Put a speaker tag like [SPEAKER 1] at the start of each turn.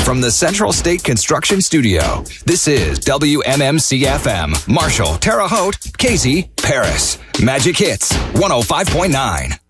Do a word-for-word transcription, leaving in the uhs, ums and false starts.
[SPEAKER 1] From the Central State Construction Studio, this is W M M C F M. Marshall, Terre Haute, Casey, Paris. Magic Hits, one oh five point nine.